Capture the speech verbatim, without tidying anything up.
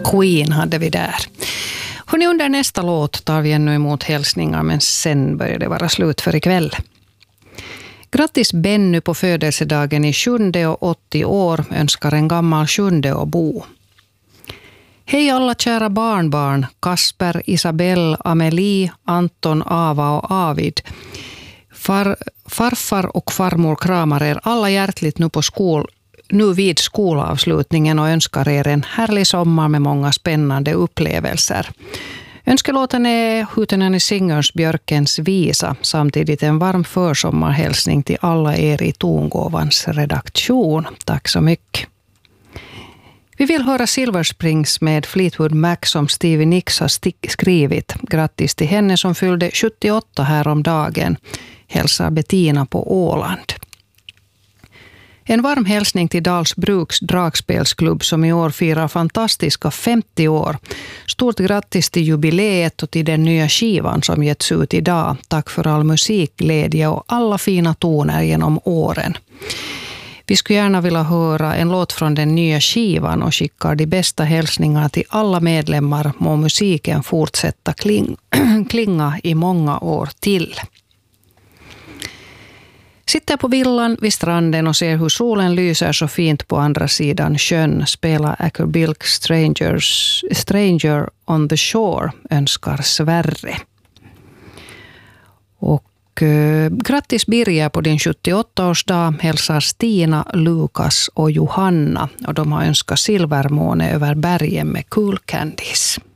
Queen hade vi där. Hörrni, under nästa låt tar vi ännu emot hälsningar, men sen börjar det vara slut för ikväll. Grattis Benny på födelsedagen i sjunde och åttio år, önskar en gammal sjunde och bo. Hej alla kära barnbarn, Kasper, Isabelle, Amelie, Anton, Ava och Avid. Far, farfar och farmor kramar er alla hjärtligt nu, på skol, nu vid skolavslutningen och önskar er en härlig sommar med många spännande upplevelser. Önskelåten är Hootenanny Singers Björkens visa, samtidigt en varm försommarhälsning till alla er i Tongåvans redaktion. Tack så mycket. Vi vill höra Silver Springs med Fleetwood Mac som Stevie Nicks har skrivit. Grattis till henne som fyllde sjuttioåtta här om dagen. Hälsar Bettina på Åland. En varm hälsning till Dalsbruks dragspelsklubb som i år firar fantastiska femtio år. Stort grattis till jubileet och till den nya skivan som getts ut idag. Tack för all musikglädje och alla fina toner genom åren. Vi skulle gärna vilja höra en låt från den nya skivan och skickar de bästa hälsningar till alla medlemmar. Må musiken fortsätta kling, klinga i många år till. Sitter på villan vid stranden och ser hur solen lyser så fint på andra sidan sjön. Spelar Acker Bilk Strangers, Stranger on the Shore, önskar Sverre. Och eh, grattis Birger på din sjuttioåtta-årsdag, hälsar Stina, Lukas och Johanna. Och de har önskat silvermåne över bergen med Cool Candies.